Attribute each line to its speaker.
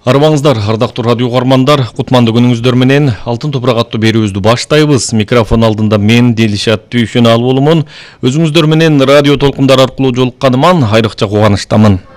Speaker 1: Арбаңыздар, ардактуу радио угармандар, кутмандуу күнүңүздөр менен Алтын топурак аттуу берүүбүздү баштайбыз. Микрофон алдында мен Делишат Түйшөн ал болумун. Өзүңүздөр менен радио толкундар аркылуу жолукканыман айрыкча кубанычтамын.